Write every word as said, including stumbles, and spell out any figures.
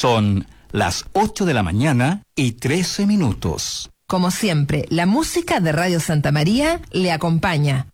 Son las ocho de la mañana y trece minutos. Como siempre, la música de Radio Santa María le acompaña.